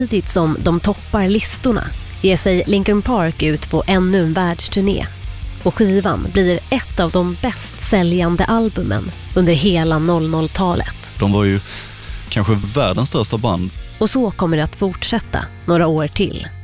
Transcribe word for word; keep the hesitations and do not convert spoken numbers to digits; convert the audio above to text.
Samtidigt som de toppar listorna ger sig Linkin Park ut på ännu en världsturné. Och skivan blir ett av de bäst säljande albumen under hela noll noll-talet. De var ju kanske världens största band. Och så kommer det att fortsätta några år till.